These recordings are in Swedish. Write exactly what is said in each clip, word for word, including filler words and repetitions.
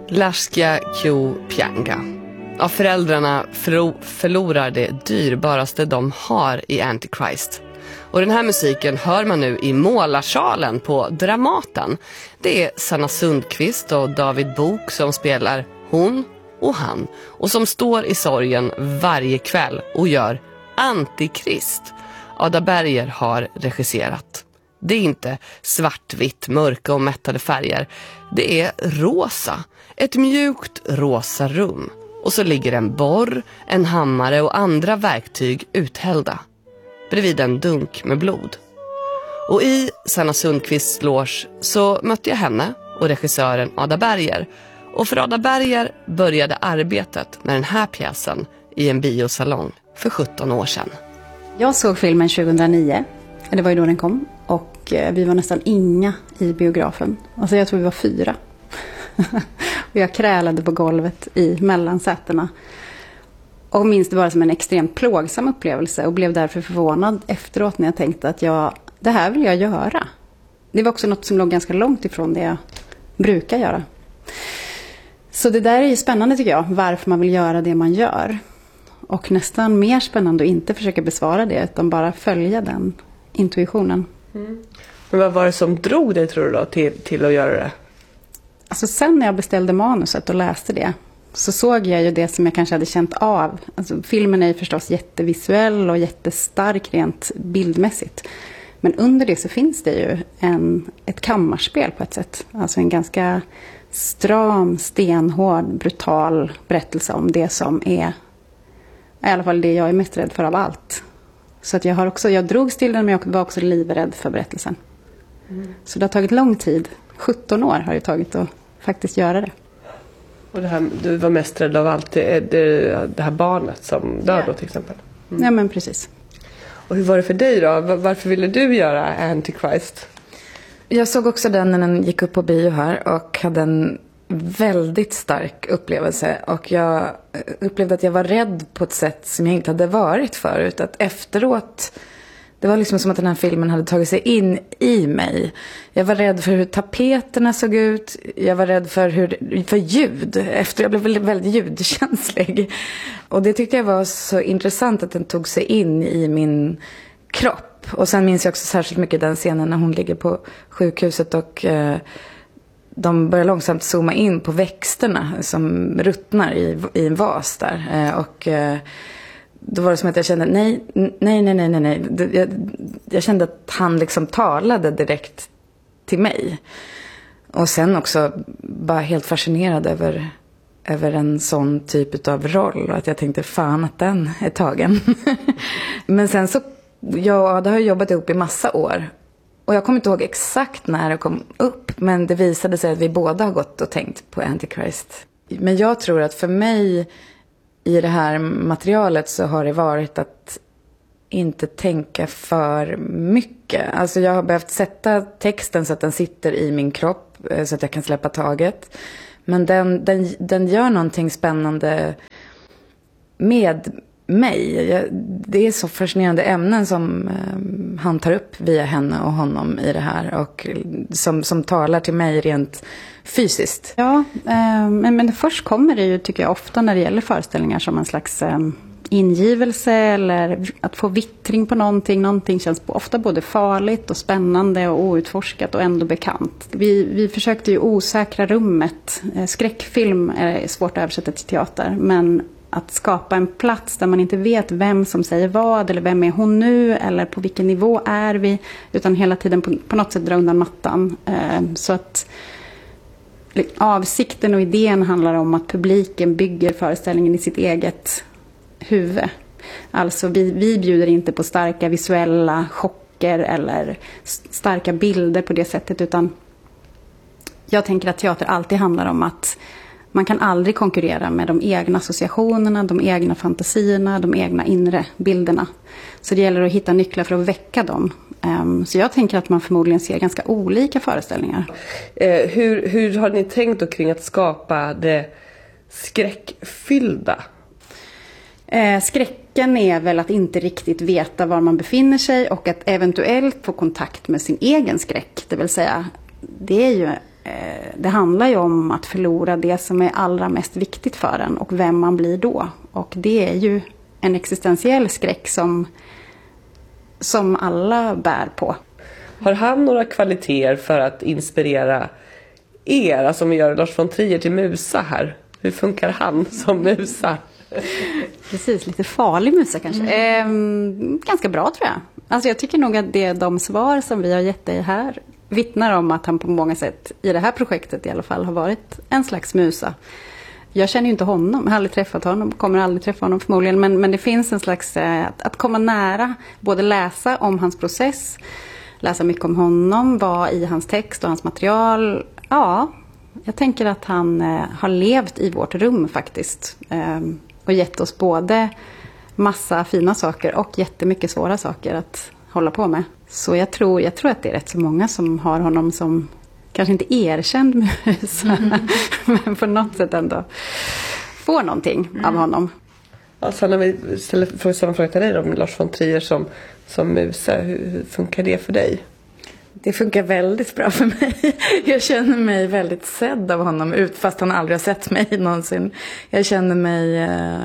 Lascia Q Pianga. Ja, föräldrarna förlo- förlorar det dyrbaraste de har i Antichrist. Och den här musiken hör man nu i Målarsalen på Dramaten. Det är Sanna Sundqvist och David Bok som spelar hon och han. Och som står i sorgen varje kväll och gör Antikrist. Ada Berger har regisserat. Det är inte svartvitt, mörka och mättade färger. Det är rosa. Ett mjukt rosa rum. Och så ligger en borr, en hammare och andra verktyg uthällda. Bredvid en dunk med blod. Och i Sanna Sundqvists loge så mötte jag henne och regissören Ada Berger. Och för Ada Berger började arbetet med den här pjäsen i en biosalong för sjutton år sedan. Jag såg filmen tjugohundranio, det var ju då den kom, och vi var nästan inga i biografen. Alltså jag tror vi var fyra. Och jag krälade på golvet i mellansätena. Och minns det bara som en extremt plågsam upplevelse och blev därför förvånad efteråt när jag tänkte att jag, det här vill jag göra. Det var också något som låg ganska långt ifrån det jag brukar göra. Så det där är ju spännande tycker jag, varför man vill göra det man gör. Och nästan mer spännande att inte försöka besvara det utan bara följa den intuitionen. Mm. Men vad var det som drog dig tror du då till, till att göra det? Alltså sen när jag beställde manuset och läste det så såg jag ju det som jag kanske hade känt av. Alltså, filmen är ju förstås jättevisuell och jättestark rent bildmässigt. Men under det så finns det ju en, ett kammarspel på ett sätt. Alltså en ganska stram, stenhård, brutal berättelse om det som är i alla fall det jag är mest rädd för av allt. Så att jag har också, jag drogs till den men jag var också livrädd för berättelsen. Mm. Så det har tagit lång tid. sjutton år har det tagit att faktiskt göra det. Och det här, du var mest rädd av allt, det, det, det här barnet som dör då till exempel. Mm. Ja men precis. Och hur var det för dig då? Varför ville du göra Antichrist? Jag såg också den när den gick upp på bio här och hade en väldigt stark upplevelse. Och jag upplevde att jag var rädd på ett sätt som jag inte hade varit förut. Att efteråt, det var liksom som att den här filmen hade tagit sig in i mig. Jag var rädd för hur tapeterna såg ut. Jag var rädd för, hur, för ljud. Efter jag blev väldigt, väldigt ljudkänslig. Och det tyckte jag var så intressant att den tog sig in i min kropp. Och sen minns jag också särskilt mycket den scenen när hon ligger på sjukhuset och eh, de börjar långsamt zooma in på växterna som ruttnar i, i en vas där. Eh, och eh, då var det som att jag kände nej, nej, nej, nej, nej, nej. Jag, jag kände att han liksom talade direkt till mig. Och sen också bara helt fascinerad över, över en sån typ av roll. Och att jag tänkte fan att den är tagen. Men sen så, jag och Ada har jobbat ihop i massa år. Och jag kommer inte ihåg exakt när det kom upp. Men det visade sig att vi båda har gått och tänkt på Antichrist. Men jag tror att för mig i det här materialet så har det varit att inte tänka för mycket. Alltså jag har behövt sätta texten så att den sitter i min kropp så att jag kan släppa taget. Men den, den, den gör någonting spännande med mig. Jag, det är så fascinerande ämnen som eh, han tar upp via henne och honom i det här. Och som, som talar till mig rent fysiskt. Ja, eh, men, men först kommer det ju tycker jag ofta när det gäller föreställningar som en slags eh, ingivelse eller att få vittring på någonting. Någonting känns ofta både farligt och spännande och outforskat och ändå bekant. Vi, vi försökte ju osäkra rummet. Eh, skräckfilm är svårt att översätta till teater, men att skapa en plats där man inte vet vem som säger vad eller vem är hon nu eller på vilken nivå är vi, utan hela tiden på, på något sätt dra undan mattan. Eh, så att avsikten och idén handlar om att publiken bygger föreställningen i sitt eget huvud. Alltså vi, vi bjuder inte på starka visuella chocker eller starka bilder på det sättet, utan jag tänker att teater alltid handlar om att man kan aldrig konkurrera med de egna associationerna, de egna fantasierna, de egna inre bilderna. Så det gäller att hitta nycklar för att väcka dem. Så jag tänker att man förmodligen ser ganska olika föreställningar. Eh, hur, hur har ni tänkt då kring att skapa det skräckfyllda? Eh, skräcken är väl att inte riktigt veta var man befinner sig och att eventuellt få kontakt med sin egen skräck. Det vill säga, det är ju eh, det handlar ju om att förlora det som är allra mest viktigt för en och vem man blir då. Och det är ju en existentiell skräck som, som alla bär på. Har han några kvaliteter för att inspirera er, alltså om vi gör Lars von Trier till musa här? Hur funkar han som musa? Precis, lite farlig musa kanske. Mm. Eh, ganska bra tror jag. Alltså jag tycker nog att det, de svar som vi har gett dig här vittnar om att han på många sätt i det här projektet i alla fall har varit en slags musa. Jag känner ju inte honom, jag har aldrig träffat honom, kommer aldrig träffa honom förmodligen. Men, men det finns en slags, eh, att, att komma nära, både läsa om hans process, läsa mycket om honom, vara i hans text och hans material. Ja, jag tänker att han eh, har levt i vårt rum faktiskt. Eh, och gett oss både massa fina saker och jättemycket svåra saker att hålla på med. Så jag tror, jag tror att det är rätt så många som har honom som kanske inte erkänd musa. Mm. Men på något sätt ändå får någonting mm. av honom. Alltså när vi ställer samma fråga till dig om Lars von Trier som, som musa, hur, hur funkar det för dig? Det funkar väldigt bra för mig. Jag känner mig väldigt sedd av honom, fast han aldrig har sett mig någonsin. Jag känner mig eh,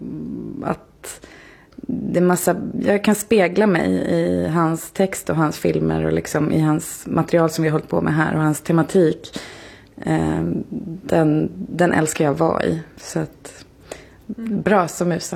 att det är massa, jag kan spegla mig i hans text och hans filmer och liksom i hans material som vi har hållit på med här och hans tematik. Eh, den, den älskar jag att vara i. Så att, bra som musa.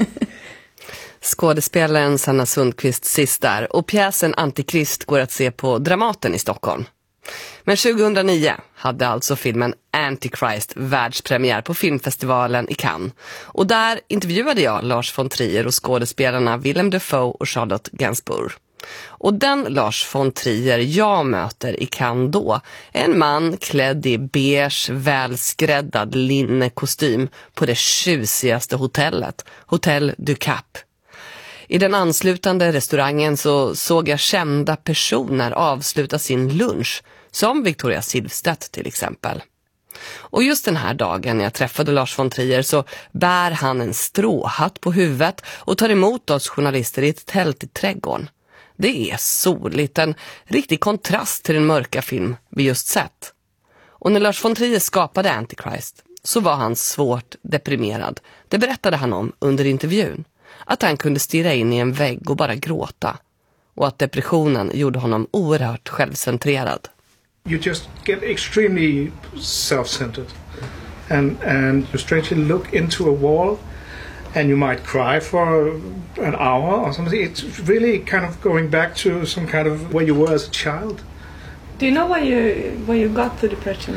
Skådespelaren Sanna Sundqvist sist där, och pjäsen Antikrist går att se på Dramaten i Stockholm. Men tjugohundranio hade alltså filmen Antichrist världspremiär på filmfestivalen i Cannes. Och där intervjuade jag Lars von Trier och skådespelarna Willem Dafoe och Charlotte Gainsbourg. Och den Lars von Trier jag möter i Cannes då är en man klädd i beige, välskräddad linnekostym på det tjusigaste hotellet, Hotel du Cap. I den anslutande restaurangen så såg jag kända personer avsluta sin lunch, som Victoria Silvstedt till exempel. Och just den här dagen när jag träffade Lars von Trier så bär han en stråhatt på huvudet och tar emot oss journalister i ett tält i trädgården. Det är soligt, en riktig kontrast till den mörka film vi just sett. Och när Lars von Trier skapade Antichrist så var han svårt deprimerad. Det berättade han om under intervjun. Att han kunde stirra in i en vägg och bara gråta. Och att depressionen gjorde honom oerhört självcentrerad. You just get extremely self-centered. And, and you strangely look into a wall and you might cry for an hour or something. It's really kind of going back to some kind of where you were as a child. Do you know why you, why you got the depression?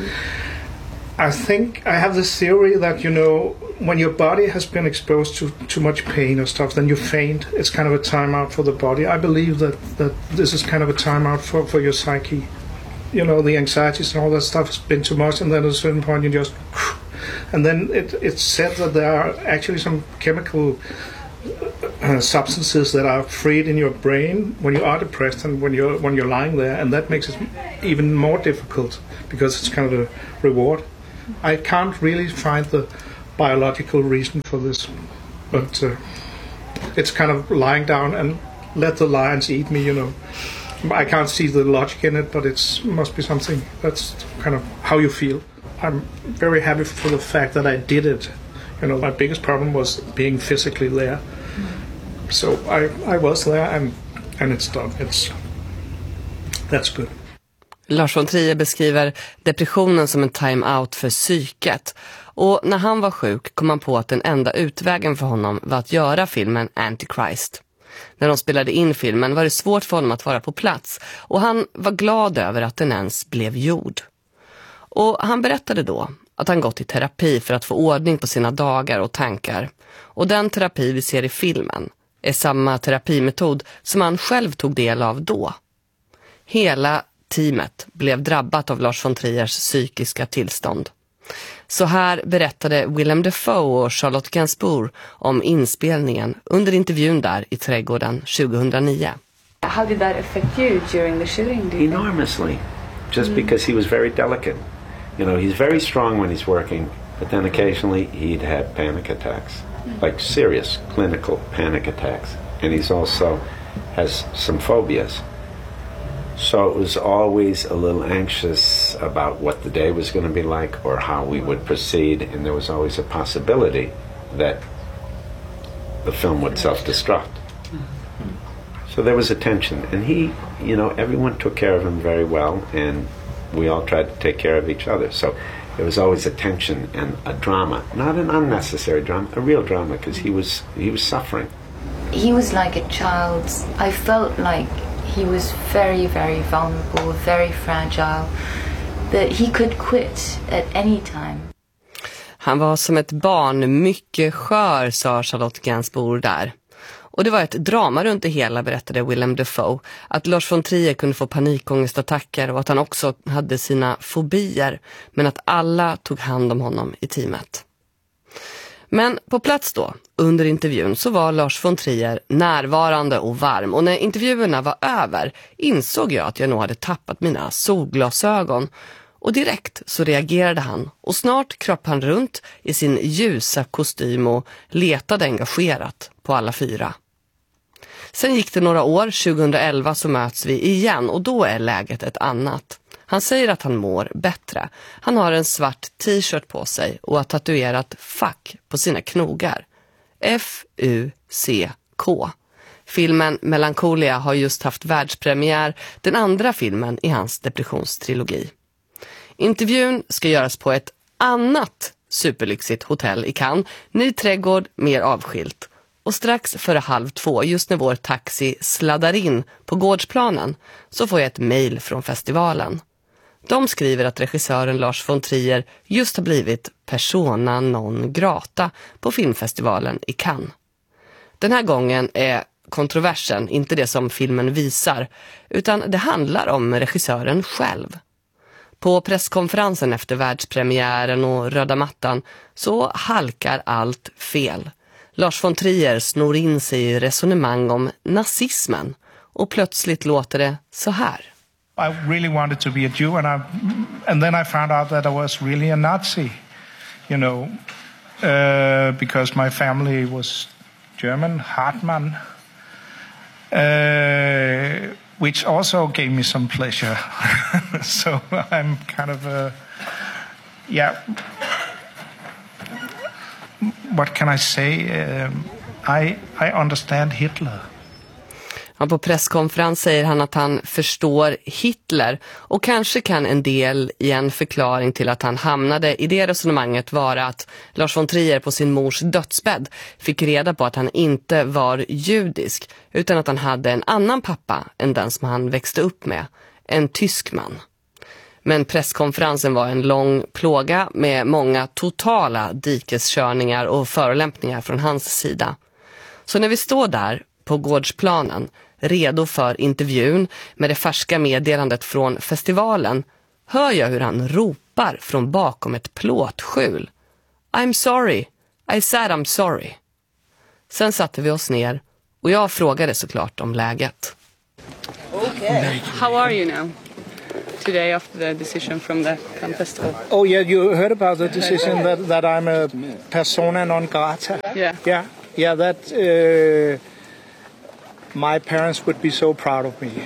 I think I have this theory that, you know, when your body has been exposed to too much pain or stuff, then you faint. It's kind of a time out for the body. I believe that, that this is kind of a time out for, for your psyche. You know, the anxieties and all that stuff has been too much, and then at a certain point you just... And then it, it's said that there are actually some chemical uh, substances that are freed in your brain when you are depressed and when you're, when you're lying there, and that makes it even more difficult because it's kind of a reward. I can't really find the biological reason for this, but uh, it's kind of lying down and let the lions eat me, you know. I can't see the logic in it, but it must be something. That's kind of how you feel. I'm very happy for the fact that I did it. You know, my biggest problem was being physically there. Mm. So I, I was there, and, and it's done. It's, that's good. Lars von Trier beskriver depressionen som en time-out för psyket. Och när han var sjuk kom han på att den enda utvägen för honom var att göra filmen Antichrist. När de spelade in filmen var det svårt för honom att vara på plats, och han var glad över att den ens blev gjord. Och han berättade då att han gått i terapi för att få ordning på sina dagar och tankar. Och den terapi vi ser i filmen är samma terapimetod som han själv tog del av då. Hela teamet blev drabbat av Lars von Triers psykiska tillstånd. Så här berättade Willem Dafoe och Charlotte Gainsbourg om inspelningen under intervjun där i trädgården tjugohundranio. How did that affect you during the shooting? Enormously, just mm. because he was very delicate. You know, he's very strong when he's working, but then occasionally he'd have panic attacks, mm. like serious clinical panic attacks. And he's also has some phobias. So it was always a little anxious about what the day was going to be like or how we would proceed, and there was always a possibility that the film would self-destruct. So there was a tension, and he, you know, everyone took care of him very well, and we all tried to take care of each other. So there was always a tension and a drama, not an unnecessary drama, a real drama, because he was he was suffering. He was like a child. I felt like he was very, very vulnerable, very fragile, that he could quit at any time. Han var som ett barn, mycket skör, sa Charlotte Gainsbourg där. Och det var ett drama runt det hela, berättade Willem Dafoe. Att Lars von Trier kunde få panikångestattacker och att han också hade sina fobier. Men att alla tog hand om honom i teamet. Men på plats då, under intervjun, så var Lars von Trier närvarande och varm. Och när intervjuerna var över insåg jag att jag nog hade tappat mina solglasögon. Och direkt så reagerade han. Och snart kröp han runt i sin ljusa kostym och letade engagerat på alla fyra. Sen gick det några år, tjugoelva så möts vi igen och då är läget ett annat. Han säger att han mår bättre. Han har en svart t-shirt på sig och har tatuerat fuck på sina knogar. F U C K. Filmen Melancholia har just haft världspremiär, den andra filmen i hans depressionstrilogi. Intervjun ska göras på ett annat superlyxigt hotell i Cannes. Ny trädgård, mer avskilt. Och strax före halv två, just när vår taxi sladdar in på gårdsplanen, så får jag ett mejl från festivalen. De skriver att regissören Lars von Trier just har blivit persona non grata på filmfestivalen i Cannes. Den här gången är kontroversen inte det som filmen visar, utan det handlar om regissören själv. På presskonferensen efter världspremiären och röda mattan så halkar allt fel. Lars von Trier snor in sig i resonemang om nazismen och plötsligt låter det så här. I really wanted to be a Jew, and I, and then I found out that I was really a Nazi, you know, uh, because my family was German, Hartmann, uh, which also gave me some pleasure. So I'm kind of a, yeah, what can I say? Um, I, I understand Hitler. Ja, på presskonferens säger han att han förstår Hitler och kanske kan en del i en förklaring till att han hamnade i det resonemanget vara att Lars von Trier på sin mors dödsbädd fick reda på att han inte var judisk utan att han hade en annan pappa än den som han växte upp med, en tysk man. Men presskonferensen var en lång plåga med många totala dikeskörningar och förolämpningar från hans sida. Så när vi står där på gårdsplanen, redo för intervjun med det färska meddelandet från festivalen, hör jag hur han ropar från bakom ett plåtskjul. I'm sorry. I said I'm sorry. Sen satte vi oss ner och jag frågade såklart om läget. Okay. How are you now? Today after the decision from the Cannes Festival. Oh yeah, you heard about the decision that, that I'm a persona non grata. Yeah. Yeah, yeah, that uh, my parents would be so proud of me.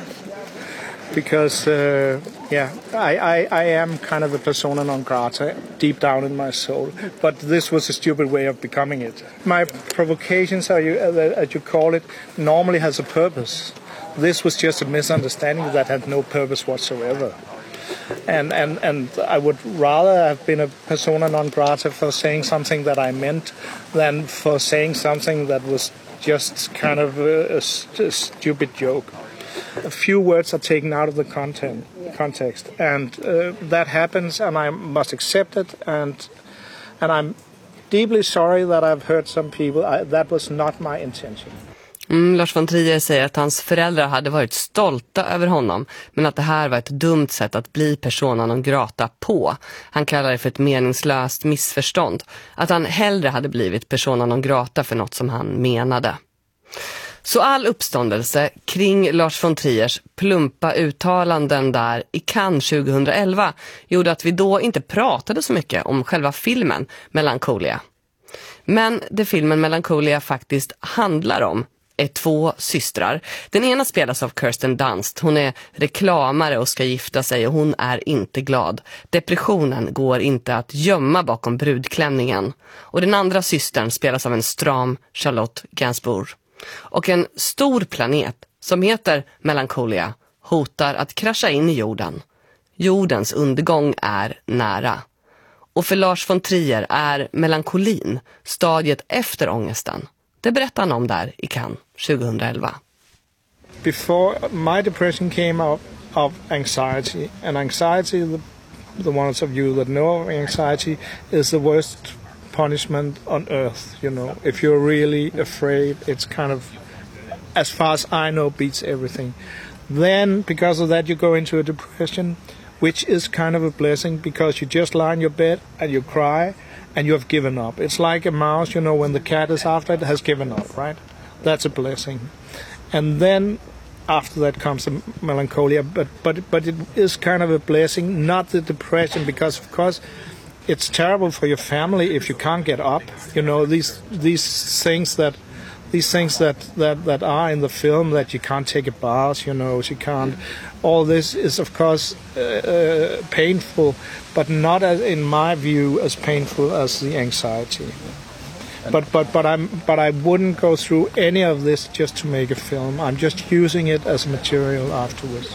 Because, uh, yeah, I, I, I am kind of a persona non grata deep down in my soul. But this was a stupid way of becoming it. My provocations, as you, as you call it, normally has a purpose. This was just a misunderstanding that had no purpose whatsoever. And, and, and I would rather have been a persona non grata for saying something that I meant than for saying something that was just kind of a, a, a stupid joke. A few words are taken out of the content, context, and uh, that happens, and I must accept it, and and I'm deeply sorry that I've hurt some people. I, that was not my intention. Mm, Lars von Trier säger att hans föräldrar hade varit stolta över honom, men att det här var ett dumt sätt att bli persona non grata på. Han kallar det för ett meningslöst missförstånd. Att han hellre hade blivit persona non grata för något som han menade. Så all uppståndelse kring Lars von Triers plumpa uttalanden där i Cannes tjugoelva gjorde att vi då inte pratade så mycket om själva filmen Melancholia. Men det filmen Melancholia faktiskt handlar om är två systrar. Den ena spelas av Kirsten Dunst. Hon är reklamare och ska gifta sig och hon är inte glad. Depressionen går inte att gömma bakom brudklänningen. Och den andra systern spelas av en stram Charlotte Gainsbourg. Och en stor planet som heter Melancholia hotar att krascha in i jorden. Jordens undergång är nära. Och för Lars von Trier är melankolin stadiet efter ångesten. Det berättar han om där i Cannes tjugohundraelva. Before my depression came out of anxiety, and anxiety, the, the ones of you that know anxiety, is the worst punishment on earth, you know. If you're really afraid, it's kind of, as far as I know, beats everything. Then, because of that, you go into a depression, which is kind of a blessing, because you just lie in your bed and you cry, and you have given up. It's like a mouse, you know, when the cat is after it, has given up, right? That's a blessing. And then after that comes the melancholia, but but but it is kind of a blessing, not the depression, because of course it's terrible for your family if you can't get up. You know, these these things that these things that, that, that are in the film, that you can't take a bath, you know, you can't. All this is, of course, uh, uh, painful, but not, as, in my view, as painful as the anxiety. But but but I'm but I wouldn't go through any of this just to make a film. I'm just using it as material afterwards.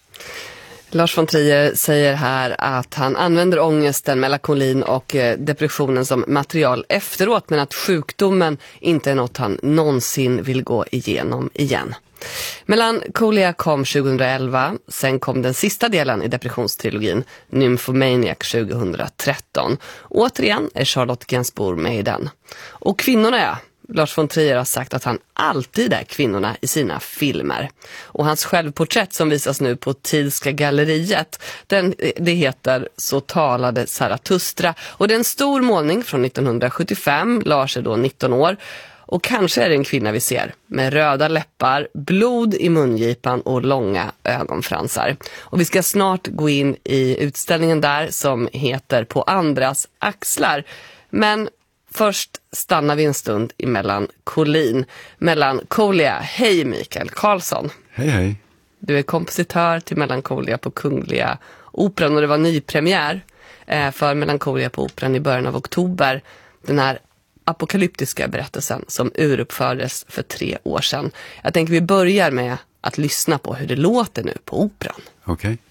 Lars von Trier säger här att han använder ångesten, melankolin och depressionen som material efteråt, men att sjukdomen inte är något han någonsin vill gå igenom igen. Melancholia kom tjugohundraelva, sen kom den sista delen i depressionstrilogin, Nymphomaniac tjugohundratretton. Återigen är Charlotte Gainsbourg med i den. Och kvinnorna, ja. Lars von Trier har sagt att han alltid är kvinnorna i sina filmer. Och hans självporträtt som visas nu på Tidska galleriet, den, det heter Så talade Zarathustra. Och det är en stor målning från nittonhundrasjuttiofem, Lars är då nitton år. Och kanske är det en kvinna vi ser med röda läppar, blod i mungipan och långa ögonfransar. Och vi ska snart gå in i utställningen där som heter På andras axlar. Men först stannar vi en stund i melankolin. Melancholia. Hej Mikael Karlsson. Hej hej. Du är kompositör till Melancholia på Kungliga Operan och det var nypremiär för Melancholia på Operan i början av oktober. Den här apokalyptiska berättelsen som uruppfördes för tre år sedan. Jag tänker vi börjar med att lyssna på hur det låter nu på Operan. Okej. Okay.